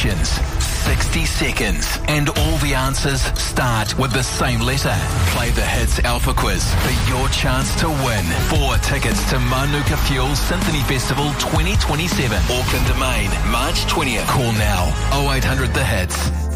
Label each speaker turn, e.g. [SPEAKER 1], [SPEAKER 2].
[SPEAKER 1] questions, 60 seconds, and all the answers start with the same letter. Play the Hits Alpha Quiz for your chance to win 4 tickets to Manuka Fuel Symphony Festival 2027, Auckland Domain, March 20th. Call now, 0800 The Hits.